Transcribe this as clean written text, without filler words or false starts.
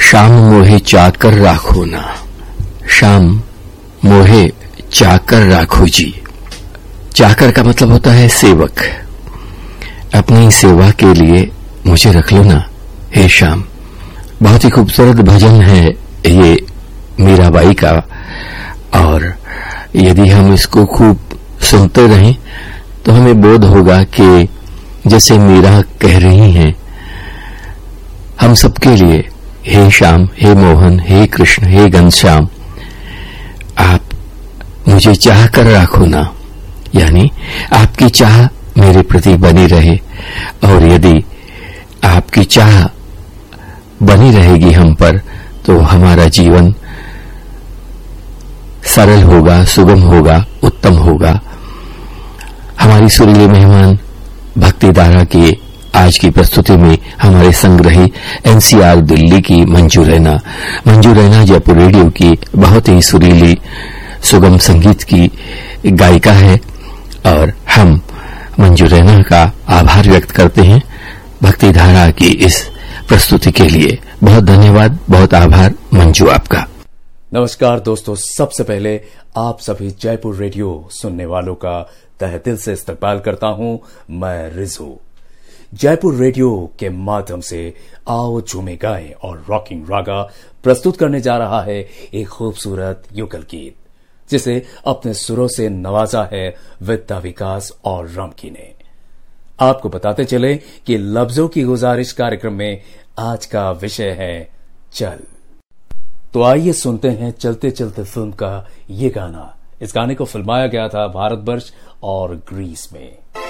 शाम मोहे चाकर राखो ना, शाम मोहे चाकर राखो जी। चाकर का मतलब होता है सेवक। अपनी सेवा के लिए मुझे रख लो ना हे शाम। बहुत ही खूबसूरत भजन है ये मीराबाई का, और यदि हम इसको खूब सुनते रहें तो हमें बोध होगा कि जैसे मीरा कह रही हैं, हम सबके लिए हे श्याम, हे मोहन, हे कृष्ण, हे घनश्याम, आप मुझे चाह कर राखो ना। यानी आपकी चाह मेरे प्रति बनी रहे, और यदि आपकी चाह बनी रहेगी हम पर तो हमारा जीवन सरल होगा, सुगम होगा, उत्तम होगा। हमारी सुरीले मेहमान भक्ति धारा की आज की प्रस्तुति में हमारे संग्रही एनसीआर दिल्ली की मंजू रैना जयपुर रेडियो की बहुत ही सुरीली सुगम संगीत की गायिका है, और हम मंजू रैना का आभार व्यक्त करते हैं भक्ति धारा की इस प्रस्तुति के लिए। बहुत धन्यवाद, बहुत आभार मंजू आपका। नमस्कार दोस्तों, सबसे पहले आप सभी जयपुर रेडियो सुनने वालों का तहे दिल से इस्तकबाल करता हूं। मैं रिजू जयपुर रेडियो के माध्यम से आओ झूमे गाएं और रॉकिंग रागा प्रस्तुत करने जा रहा है एक खूबसूरत युगल गीत, जिसे अपने सुरों से नवाजा है विद्या विकास और रमकी ने। आपको बताते चले कि लफ्जों की गुजारिश कार्यक्रम में आज का विषय है चल। तो आइए सुनते हैं चलते चलते फिल्म का ये गाना। इस गाने को फिल्माया गया था भारतवर्ष और ग्रीस में।